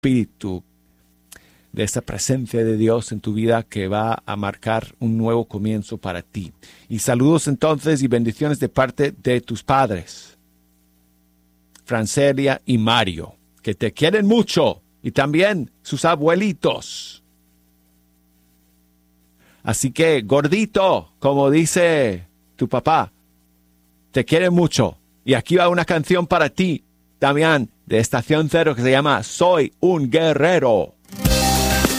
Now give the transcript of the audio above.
espíritu, de esa presencia de Dios en tu vida que va a marcar un nuevo comienzo para ti. Y saludos entonces y bendiciones de parte de tus padres, Francelia y Mario, que te quieren mucho, y también sus abuelitos. Así que, gordito, como dice tu papá, te quiere mucho. Y aquí va una canción para ti, Damián, de Estación Cero, que se llama Soy un Guerrero.